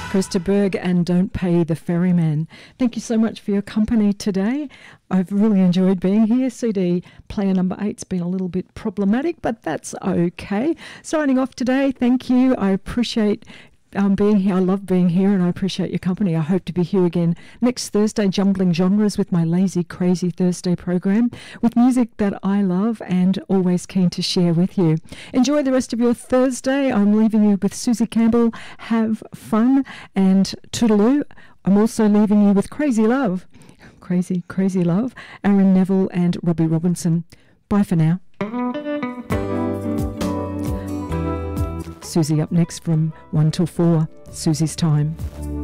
Krista Berg and Don't Pay the Ferryman. Thank you so much for your company today. I've really enjoyed being here. CD player number 8's been a little bit problematic, but that's okay. Signing off today, thank you. I appreciate being here. I love being here and I appreciate your company. I hope to be here again next Thursday, jumbling genres with my Lazy Crazy Thursday program with music that I love and always keen to share with you. Enjoy the rest of your Thursday. I'm leaving you with Susie Campbell. Have fun and toodaloo. I'm also leaving you with Crazy Love. Crazy, Crazy Love. Aaron Neville and Robbie Robinson. Bye for now. Susie up next from 1 till 4. Susie's Time.